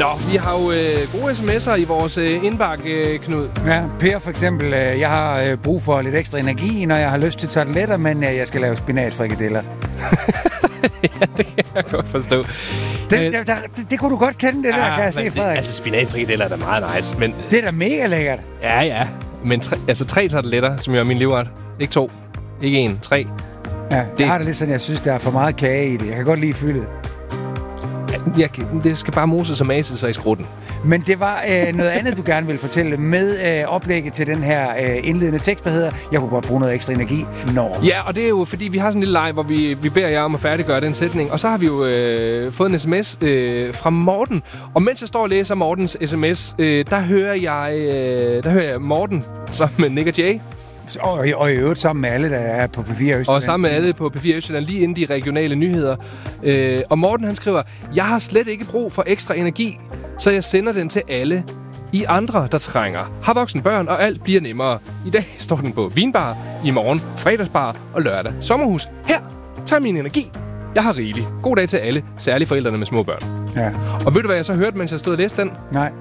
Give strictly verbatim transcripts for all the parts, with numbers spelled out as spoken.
Nå, vi har jo øh, gode sms'er i vores øh, indbakke, øh, Knud. Ja, Per for eksempel, øh, jeg har øh, brug for lidt ekstra energi, når jeg har lyst til tarteletter, men øh, jeg skal lave spinatfrikadeller. Ja, det kan jeg godt forstå. Det, men, der, der, det, det kunne du godt kende, det ja, der, kan jeg se, det, Frederik. altså, spinatfrikadeller er da meget nice, men... Det er da mega lækkert. Ja, ja. Men tre, altså tre tarteletter, som jo er min livret. Ikke to. Ikke en. Tre. Ja, det... jeg har det lidt sådan, jeg synes, der er for meget kage i det. Jeg kan godt lide fyldet. Ja, det skal bare moses og mase sig i skrutten. Men det var øh, noget andet, du gerne ville fortælle med øh, oplægget til den her øh, indledende tekst, der hedder, jeg kunne godt bruge noget ekstra energi, når... Ja, og det er jo, fordi vi har sådan en lille leg, hvor vi, vi beder jer om at færdiggøre den sætning, og så har vi jo øh, fået en sms øh, fra Morten. Og mens jeg står og læser Mortens sms, øh, der hører jeg øh, der hører jeg Morten sammen med Nick og Jay. Og, og i øvrigt sammen med alle, der er på P fire Østjylland. Og sammen med alle på P fire Østjylland, lige inden de regionale nyheder. Øh, og Morten, han skriver, jeg har slet ikke brug for ekstra energi, så jeg sender den til alle I andre, der trænger. Har voksne børn, og alt bliver nemmere. I dag står den på vinbar, i morgen fredagsbar og lørdag sommerhus. Her, tag min energi. Jeg har rigeligt. God dag til alle, særligt forældrene med små børn. Ja. Og ved du, hvad jeg så hørte, mens jeg stod og læste den? Nej.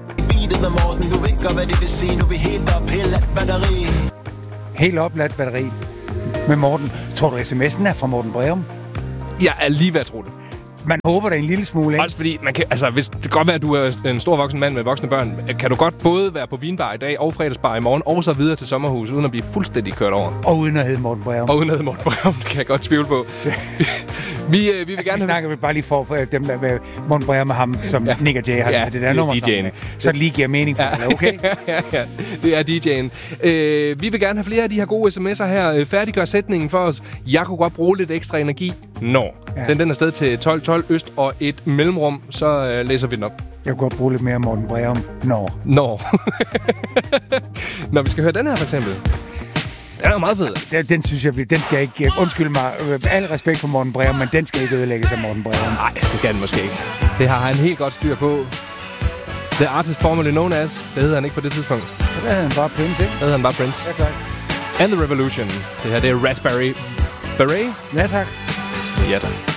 Helt opladt batteri med Morten. Tror du, sms'en er fra Morten Breum? Jeg er lige ved at tro det. Man håber da en lille smule, ikke? Også fordi, man kan, altså, hvis det kan godt være, at du er en stor voksen mand med voksne børn, kan du godt både være på vinbar i dag og fredagsbar i morgen, og så videre til sommerhus, uden at blive fuldstændig kørt over. Og uden at hedde Morten Breum. Og uden at hedde Morten Breum, det kan jeg godt tvivle på. vi, øh, vi vil altså, gerne vi snakker have... bare lige for, for dem, der med Morten Breum og ham, som ja. Nick og Jay har ja, det der nummer sammen med. Så det lige giver mening for ja. Alle, okay? ja, ja, det er D J'en. Øh, vi vil gerne have flere af de her gode sms'er her. Færdiggør sætningen for os. Jeg kunne godt bruge lidt ekstra energi. Når. Ja. Send den afsted til tolv tolv øst og et mellemrum, så øh, læser vi den op. Jeg kunne godt bruge lidt mere Morten Breum. Når. Når. Når vi skal høre den her for eksempel. Den er jo meget fed. Den, den synes jeg, den skal ikke... Undskyld mig, al respekt for Morten Breum, men den skal ikke ødelægges af Morten Breum. Nej, det kan den måske ikke. Det har han helt godt styr på. The artist formerly known as, det hedder han ikke på det tidspunkt. Så der hedder han bare Prince, ikke? Der hedder han bare Prince. Ja, tak. And the Revolution. Det her, det er Raspberry Beret. Ja, tak. Ja, tak.